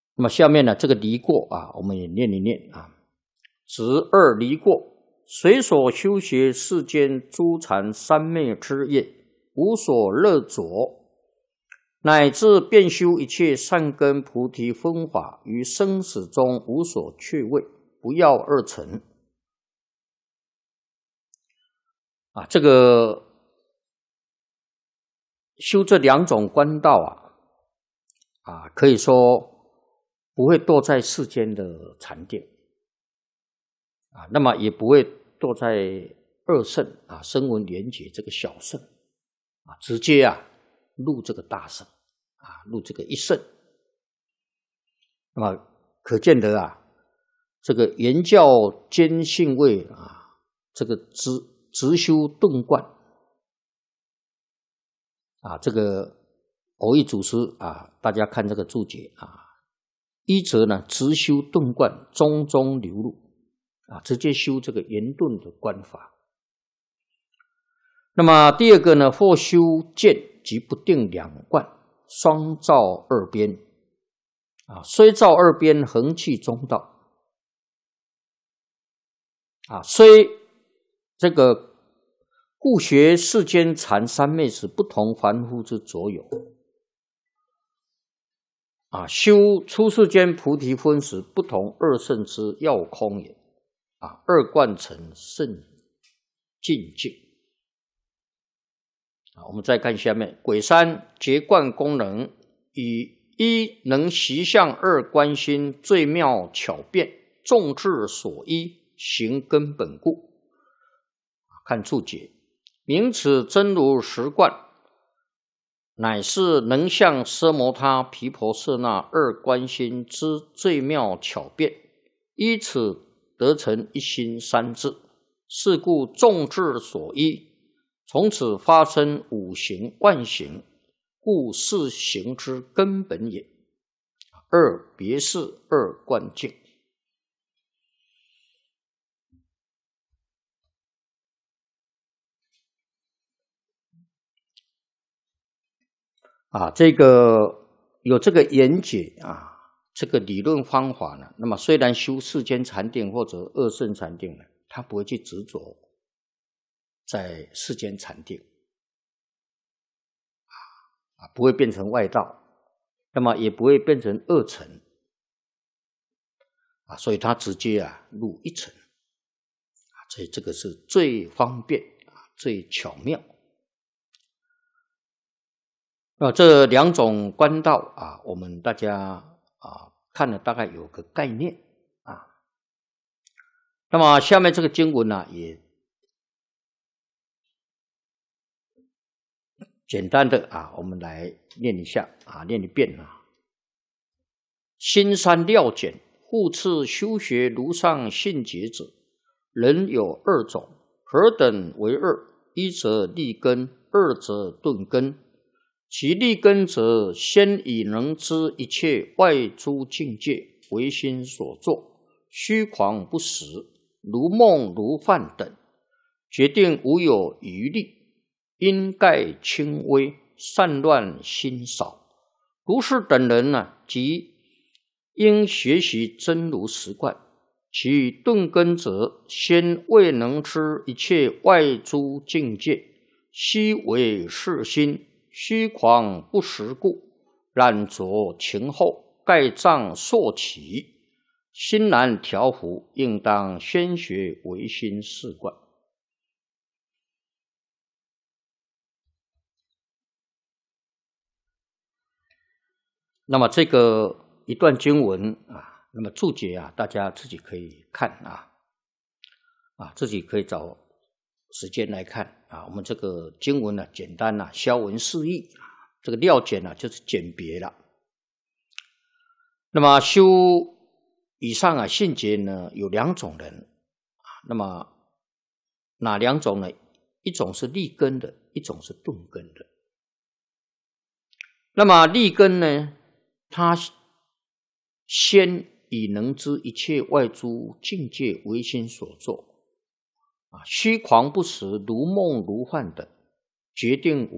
那么下面呢，这个离过啊，我们也念一念啊。执二离过，随所修学世间诸禅三昧之业，无所乐着，乃至遍修一切善根菩提分法，于生死中无所却位，不要二乘。啊，这个修这两种观道可以说不会堕在世间的禅定那么也不会堕在二圣声闻缘觉这个小圣直接入这个大圣入这个一圣。那么可见得这个圆教兼性位这个直修顿观这个偶益祖师大家看这个注解一则呢直修顿观，中中流露直接修这个圆顿的观法。那么第二个呢，或修见即不定两观，双照二边虽照二边，恒气中道虽这个故学世间禅三昧时，不同凡夫之所有修出世间菩提分时，不同二圣之要空也二观成圣境界我们再看下面，癸三结观功能，以一能习相二观心，最妙巧辩，众智所依，行根本故。看注解，名此真如实观，乃是能向奢摩他毗婆舍那二观心之最妙巧辩，依此得成一心三智，是故众智所依，从此发生五行万行，故是行之根本也。二别是二观境这个有这个言解这个理论方法呢，那么虽然修世间禅定或者二圣禅定呢，他不会去执着在世间禅定不会变成外道，那么也不会变成二乘所以他直接入一乘所以这个是最方便最巧妙这两种观道我们大家看了大概有个概念那么下面这个经文呢，也简单的我们来念一下念一遍心三料简，复次修学如上信解者，人有二种，何等为二？一则立根，二则顿根。其立根者，先以能知一切外诸境界为心所作，虚诳不实，如梦如幻等，决定无有余力，因盖轻微，散乱心少。如是等人即应学习真如实观。其顿根者，先未能知一切外诸境界，悉为是心，虚诳不实故，染着情后，盖障烁起，心难调伏，应当先学唯心是观。那么这个一段经文那么注解大家自己可以看自己可以找时间来看我们这个经文简单消文释义这个料简就是简别了。那么修以上信解呢，有两种人那么哪两种呢？一种是立根的，一种是顿根的。那么立根呢，他先以能知一切外诸境界为心所作虚诳不实，如梦如幻等，决定